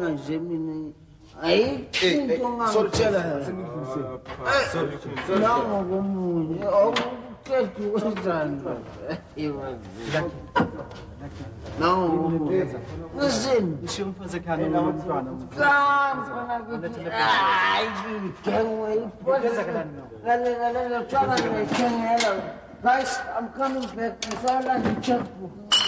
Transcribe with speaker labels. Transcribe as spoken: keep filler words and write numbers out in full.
Speaker 1: ngiyabona nje mina ayikho ngangitshela sorry nawo komunye awuqedwe wenzani nawo listen
Speaker 2: isho umfazi ekhaya nomntwana
Speaker 1: hayi ngengwe iphoza ngale ngale ngale ngale guys I'm coming back. It's all like a checkbook.